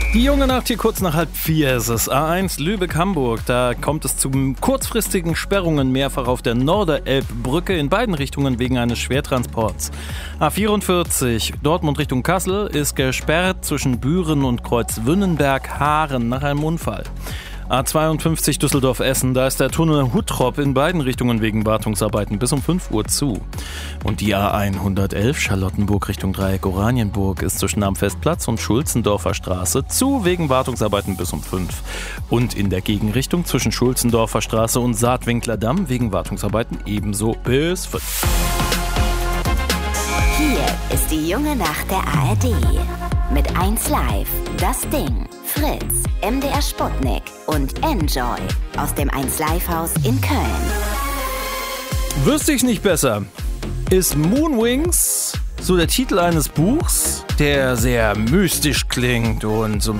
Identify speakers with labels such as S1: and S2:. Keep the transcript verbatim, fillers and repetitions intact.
S1: Die junge Nacht hier kurz nach halb vier ist es. A eins Lübeck-Hamburg. Da kommt es zu kurzfristigen Sperrungen mehrfach auf der Norderelbbrücke in beiden Richtungen wegen eines Schwertransports. A vierundvierzig Dortmund Richtung Kassel ist gesperrt zwischen Büren und Kreuzwünnenberg-Haaren nach einem Unfall. A zweiundfünfzig Düsseldorf-Essen, da ist der Tunnel Huttrop in beiden Richtungen wegen Wartungsarbeiten bis um fünf Uhr zu. Und die A hundertelf Charlottenburg Richtung Dreieck Oranienburg ist zwischen am Festplatz und Schulzendorfer Straße zu wegen Wartungsarbeiten bis um fünf. Und in der Gegenrichtung zwischen Schulzendorfer Straße und Saatwinkler Damm wegen Wartungsarbeiten ebenso bis fünf.
S2: Hier ist die junge Nacht der A R D. Mit eins Live, Das Ding, Fritz, M D R Sputnik und Enjoy aus dem eins Live Haus in Köln.
S1: Wüsste ich nicht besser. Ist Moonwings so der Titel eines Buchs, der sehr mystisch klingt und so ein